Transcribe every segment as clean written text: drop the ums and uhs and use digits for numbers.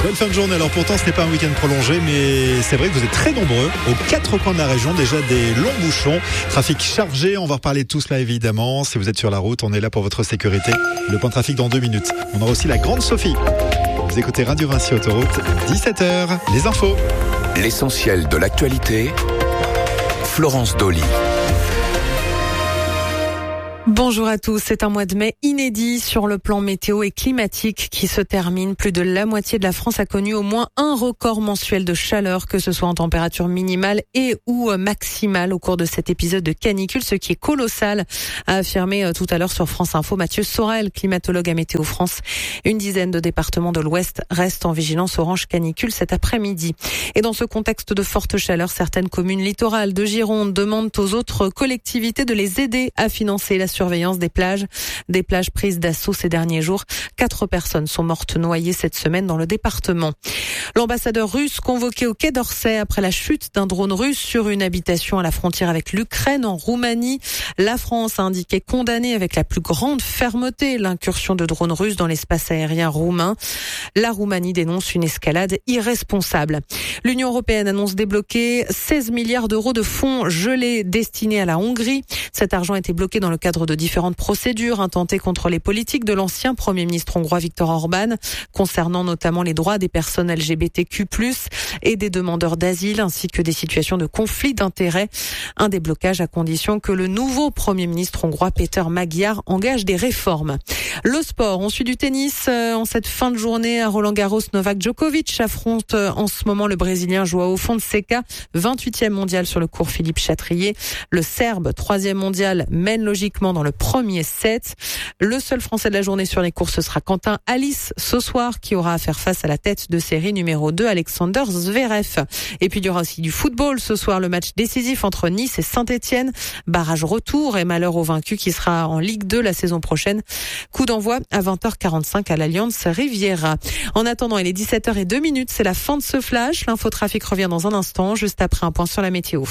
Belle fin de journée. Alors pourtant ce n'est pas un week-end prolongé, mais c'est vrai que vous êtes très nombreux aux 4 coins de la région. Déjà des longs bouchons, trafic chargé. On va reparler de tout cela évidemment. Si vous êtes sur la route, on est là pour votre sécurité. Le point de trafic dans 2 minutes. On aura aussi la grande Sophie. Vous écoutez Radio Vinci Autoroute, 17h. Les infos. L'essentiel de l'actualité. Florence Dolly. Bonjour à tous, c'est un mois de mai inédit sur le plan météo et climatique qui se termine. Plus de la moitié de la France a connu au moins un record mensuel de chaleur, que ce soit en température minimale et ou maximale au cours de cet épisode de canicule, ce qui est colossal, a affirmé tout à l'heure sur France Info Mathieu Sorel, climatologue à Météo France. Une dizaine de départements de l'Ouest restent en vigilance orange canicule cet après-midi. Et dans ce contexte de forte chaleur, certaines communes littorales de Gironde demandent aux autres collectivités de les aider à financer la surveillance des plages prises d'assaut ces derniers jours. 4 personnes sont mortes noyées cette semaine dans le département. L'ambassadeur russe convoqué au Quai d'Orsay après la chute d'un drone russe sur une habitation à la frontière avec l'Ukraine en Roumanie. La France a indiqué condamner avec la plus grande fermeté l'incursion de drones russes dans l'espace aérien roumain. La Roumanie dénonce une escalade irresponsable. L'Union européenne annonce débloquer 16 milliards d'euros de fonds gelés destinés à la Hongrie. Cet argent a été bloqué dans le cadre de différentes procédures intentées contre les politiques de l'ancien Premier ministre hongrois Viktor Orban, concernant notamment les droits des personnes LGBTQ+, et des demandeurs d'asile, ainsi que des situations de conflit d'intérêts. Un déblocage à condition que le nouveau Premier ministre hongrois Péter Magyar engage des réformes. Le sport, on suit du tennis en cette fin de journée à Roland-Garros. Novak Djokovic affronte en ce moment le Brésilien João Fonseca, 28e mondial sur le court Philippe Chatrier. Le Serbe, 3e mondial, mène logiquement dans le premier set. Le seul Français de la journée sur les courses sera Quentin Alice ce soir, qui aura à faire face à la tête de série numéro 2, Alexander Zverev. Et puis il y aura aussi du football ce soir, le match décisif entre Nice et Saint-Etienne. Barrage retour et malheur au vaincu qui sera en Ligue 2 la saison prochaine. Coup d'envoi à 20h45 à l'Allianz Riviera. En attendant, il est 17h02, c'est la fin de ce flash. L'infotrafic revient dans un instant, juste après un point sur la météo.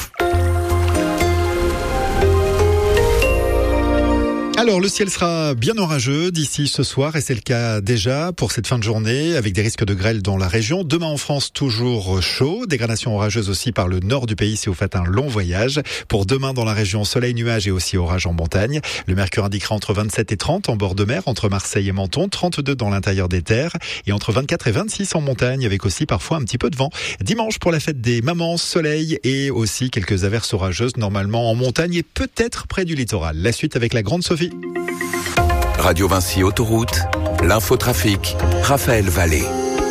Alors, le ciel sera bien orageux d'ici ce soir et c'est le cas déjà pour cette fin de journée avec des risques de grêle dans la région. Demain en France, toujours chaud. Dégradation orageuse aussi par le nord du pays si vous faites un long voyage. Pour demain dans la région, soleil, nuages et aussi orage en montagne. Le mercure indiquera entre 27 et 30 en bord de mer, entre Marseille et Menton, 32 dans l'intérieur des terres et entre 24 et 26 en montagne avec aussi parfois un petit peu de vent. Dimanche pour la fête des mamans, soleil et aussi quelques averses orageuses normalement en montagne et peut-être près du littoral. La suite avec la grande Sophie. Radio Vinci Autoroute, l'infotrafic, Raphaël Vallée.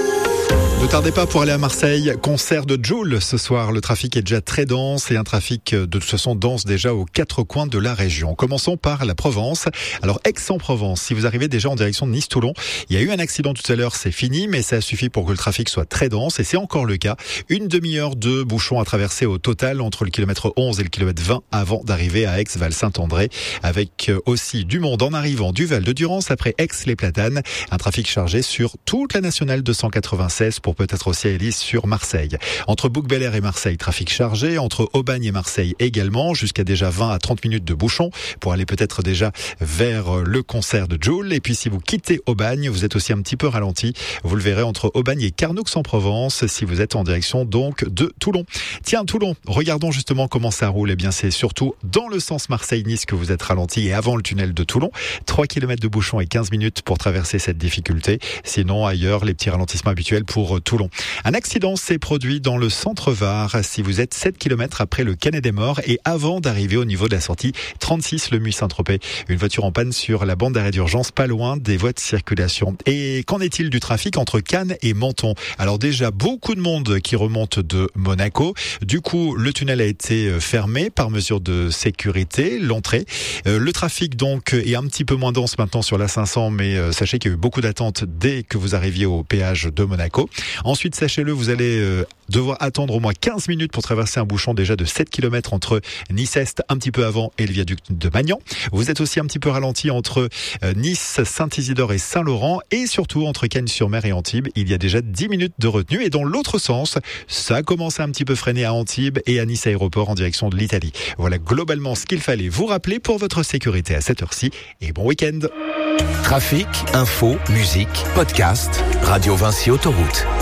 Ne tardez pas pour aller à Marseille. Concert de Jul ce soir. Le trafic est déjà très dense et un trafic de toute façon dense déjà aux 4 coins de la région. Commençons par la Provence. Alors Aix-en-Provence, si vous arrivez déjà en direction de Nice-Toulon, il y a eu un accident tout à l'heure, c'est fini, mais ça suffit pour que le trafic soit très dense et c'est encore le cas. Une demi-heure de bouchons à traverser au total entre le kilomètre 11 et le kilomètre 20 avant d'arriver à Aix-Val-Saint-André, avec aussi du monde en arrivant du Val de Durance après Aix-les-Platanes. Un trafic chargé sur toute la nationale 296 pour peut-être aussi à Hélice sur Marseille. Entre Bouc-Bel-Air et Marseille, trafic chargé. Entre Aubagne et Marseille également, jusqu'à déjà 20 à 30 minutes de bouchons pour aller peut-être déjà vers le concert de Jul. Et puis si vous quittez Aubagne, vous êtes aussi un petit peu ralenti. Vous le verrez entre Aubagne et Carnoux-en-Provence si vous êtes en direction donc de Toulon. Tiens, Toulon, regardons justement comment ça roule. Eh bien, c'est surtout dans le sens Marseille-Nice que vous êtes ralenti et avant le tunnel de Toulon. 3 km de bouchons et 15 minutes pour traverser cette difficulté. Sinon, ailleurs, les petits ralentissements habituels pour Toulon. Un accident s'est produit dans le centre Var si vous êtes 7 km après le Canet des Morts et avant d'arriver au niveau de la sortie 36 le Muy-Saint-Tropez. Une voiture en panne sur la bande d'arrêt d'urgence pas loin des voies de circulation. Et qu'en est-il du trafic entre Cannes et Menton? Alors déjà beaucoup de monde qui remonte de Monaco. Du coup, le tunnel a été fermé par mesure de sécurité, l'entrée. Le trafic donc est un petit peu moins dense maintenant sur la 500, mais sachez qu'il y a eu beaucoup d'attentes dès que vous arriviez au péage de Monaco. Ensuite, sachez-le, vous allez devoir attendre au moins 15 minutes pour traverser un bouchon déjà de 7 km entre Nice-Est, un petit peu avant, et le viaduc de Magnan. Vous êtes aussi un petit peu ralenti entre Nice, Saint-Isidore et Saint-Laurent, et surtout entre Cagnes-sur-Mer et Antibes. Il y a déjà 10 minutes de retenue, et dans l'autre sens, ça a commencé à un petit peu freiner à Antibes et à Nice Aéroport en direction de l'Italie. Voilà globalement ce qu'il fallait vous rappeler pour votre sécurité à cette heure-ci, et bon week-end. Trafic, info, musique, podcast, Radio Vinci Autoroute.